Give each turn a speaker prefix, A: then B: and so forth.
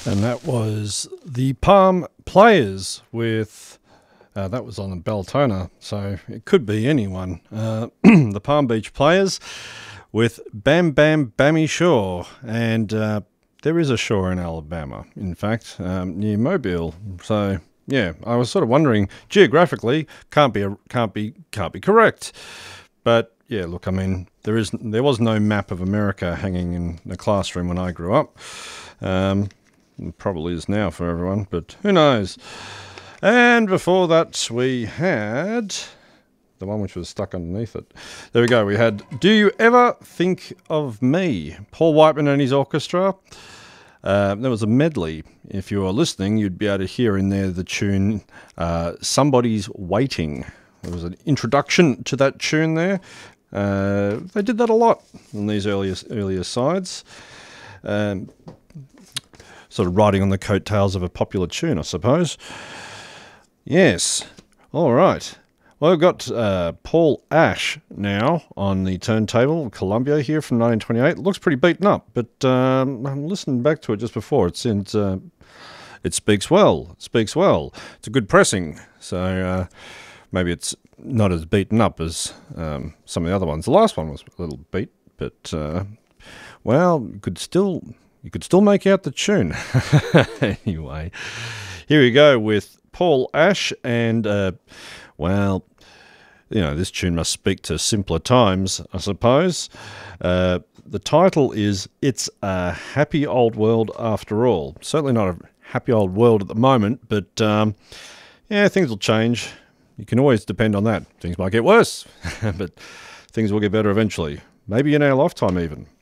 A: And that was the Palm Players with, that was on the Beltona, so it could be anyone. The Palm Beach Players with Bam Bam Bammy Shore. And there is a shore in Alabama, in fact, near Mobile. So, yeah, I was sort of wondering, geographically, can't be correct. But, yeah, look, I mean, there was no map of America hanging in the classroom when I grew up. Probably is now for everyone, but who knows. And before that, we had the one which was stuck underneath it. There we go. We had Do You Ever Think of Me? Paul Whiteman and his orchestra. There was a medley. If you were listening, you'd be able to hear in there the tune Somebody's Waiting. There was an introduction to that tune there. They did that a lot on these earlier sides. Sort of riding on the coattails of a popular tune, I suppose. Yes. All right. Well, I've got Paul Ash now on the turntable, Columbia here from 1928. It looks pretty beaten up, but I'm listening back to it just before. It speaks well. It speaks well. It's a good pressing, so maybe it's not as beaten up as some of the other ones. The last one was a little beat, but well, you could still make out the tune. Anyway, here we go with Paul Ash, and well, you know, this tune must speak to simpler times, I suppose. The title is It's a Happy Old World After All. Certainly not a happy old world at the moment, but yeah, things will change. You can always depend on that. Things might get worse, but things will get better eventually. Maybe in our lifetime even.